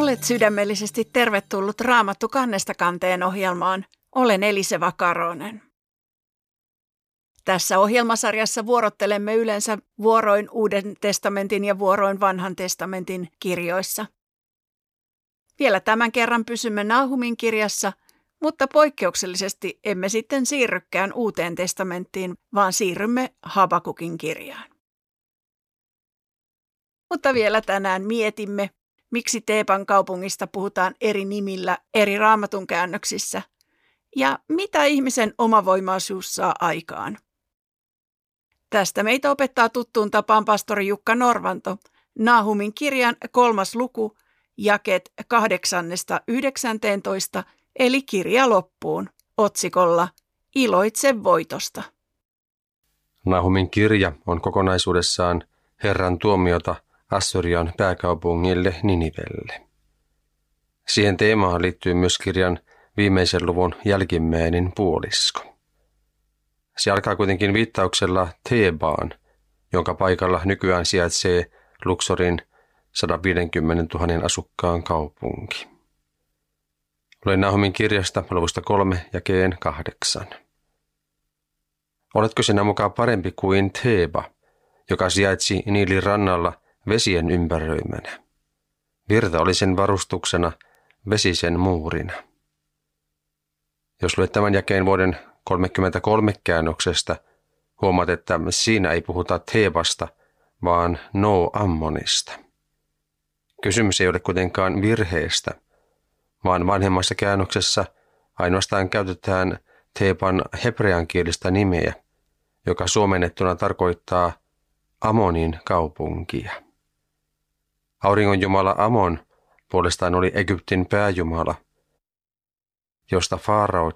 Olet sydämellisesti tervetullut Raamattu kannesta kanteen ohjelmaan. Olen Elise Vakaronen. Tässä ohjelmasarjassa vuorottelemme yleensä vuoroin Uuden testamentin ja vuoroin Vanhan testamentin kirjoissa. Vielä tämän kerran pysymme Nahumin kirjassa, mutta poikkeuksellisesti emme sitten siirrykään Uuteen testamenttiin, vaan siirrymme Habakukin kirjaan. Mutta vielä tänään mietimme, miksi Theban kaupungista puhutaan eri nimillä eri raamatun käännöksissä ja mitä ihmisen omavoimaisuus saa aikaan. Tästä meitä opettaa tuttuun tapaan pastori Jukka Norvanto, Nahumin kirjan 3. luku, jakeet 8–19, eli kirja loppuun, otsikolla Iloitse voitosta. Nahumin kirja on kokonaisuudessaan Herran tuomiota Assyrian pääkaupungille Ninivelle. Siihen teemaan liittyy myös kirjan viimeisen luvun jälkimmäinen puolisko. Se alkaa kuitenkin viittauksella Thebaan, jonka paikalla nykyään sijaitsee Luxorin 150 000 asukkaan kaupunki. Luen Nahumin kirjasta luvusta 3 jakeen 8. Oletko sinä mukaan parempi kuin Theba, joka sijaitsi Niilin rannalla vesien ympäröimänä? Virta oli sen varustuksena, vesi sen muurina. Jos luet tämän jakeen vuoden 33 käännöksestä, huomaat, että siinä ei puhuta Thebasta, vaan No-Ammonista. Kysymys ei ole kuitenkaan virheestä, vaan vanhemmassa käännöksessä ainoastaan käytetään Theban hebreankielistä nimeä, joka suomennettuna tarkoittaa Amonin kaupunkia. Auringonjumala Amon puolestaan oli Egyptin pääjumala, josta Faarao